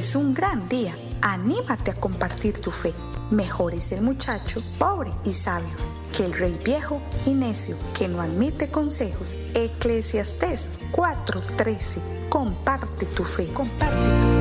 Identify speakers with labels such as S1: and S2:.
S1: es un gran día. Anímate a compartir tu fe. Mejor es el muchacho pobre y sabio que el rey viejo y necio que no admite consejos. Eclesiastés 4:13. Comparte tu fe. Comparte tu fe.